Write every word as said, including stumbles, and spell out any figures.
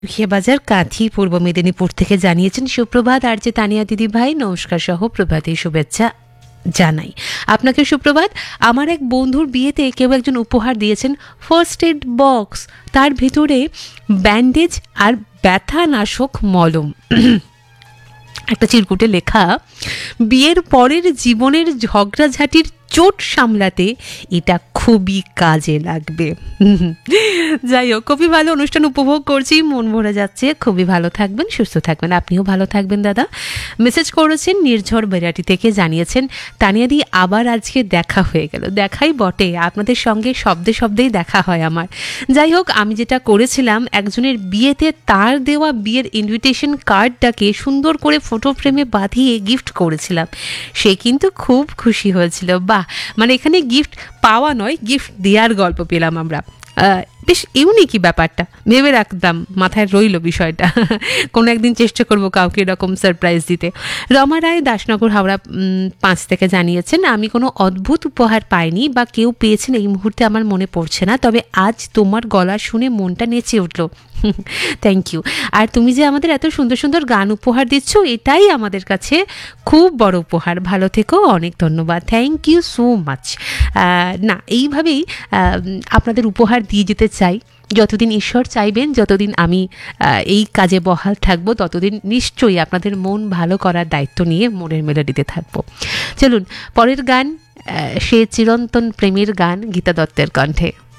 বাজার কাঁথি পূর্ব মেদিনীপুর থেকে জানিয়েছেন, সুপ্রভাত আর যে তানিয়া দিদি ভাই, নমস্কার সহ প্রভাতী শুভেচ্ছা জানাই আপনাকে। সুপ্রভাত। আমার এক বন্ধুর বিয়েতে কেউ একজন উপহার দিয়েছেন ফার্স্ট এড বক্স, তার ভিতরে ব্যান্ডেজ আর ব্যথা নাশক মলম, একটা চিরকুটে লেখা, বিয়ের পরের জীবনের ঝগড়াঝাটির চোট সামলাতে এটা খুবই কাজে লাগবে। যাই হোক, খুবই ভালো অনুষ্ঠান উপভোগ করছি, মন ভরে যাচ্ছে। খুবই ভালো থাকবেন, সুস্থ থাকবেন, আপনিও ভালো থাকবেন দাদা। মেসেজ করেছেন নির্ঝর বেরাটি থেকে, জানিয়েছেন তানিয়াদি আবার আজকে দেখা হয়ে গেল। দেখাই বটে, আপনাদের সঙ্গে শব্দে শব্দেই দেখা হয় আমার। যাই হোক, আমি যেটা করেছিলাম, একজনের বিয়েতে তার দেওয়া বিয়ের ইনভিটেশন কার্ডটাকে সুন্দর করে ফটো ফ্রেমে বাঁধিয়ে গিফট করেছিলাম। সে কিন্তু খুব খুশি হয়েছিল। বাহ, মানে এখানে গিফট পাওয়া নয়, গিফট দেওয়ার গল্প পেলাম আমরা। বেশ ইউনিকই ব্যাপারটা, ভেবে রাখতাম, মাথায় রইল বিষয়টা। কোনো একদিন চেষ্টা করব কাউকে এরকম সারপ্রাইজ দিতে। রমা রায় দাসনগর হাওড়া পাঁচ থেকে জানিয়েছেন, আমি কোনো অদ্ভুত উপহার পাইনি বা কেউ পেয়েছেন এই মুহূর্তে আমার মনে পড়ছে না, তবে আজ তোমার গলা শুনে মনটা নেচে উঠল। Thank you. আর তুমি যে আমাদের এত সুন্দর সুন্দর গান উপহার দিচ্ছ, এটাই আমাদের কাছে খুব বড় উপহার। ভালো থেকো, অনেক ধন্যবাদ, থ্যাংক ইউ সো মাচ। না, এইভাবেই আপনাদের উপহার দিয়ে যেতে চাই। যতদিন ঈশ্বর চাইবেন, যতদিন আমি এই কাজে বহাল থাকবো, ততদিন নিশ্চয়ই আপনাদের মন ভালো করার দায়িত্ব নিয়ে মনের মেলোডিতে থাকবো। চলুন, পরের গান, সে চিরন্তন প্রেমের গান, গীতা দত্তের কণ্ঠে।